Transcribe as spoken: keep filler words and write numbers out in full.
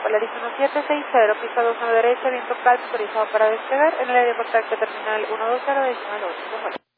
Polaris uno siete seis cero, pista dos a la derecha, viento calmo, autorizado para despegar en el área de contacto terminal uno dos cero, decimal ocho.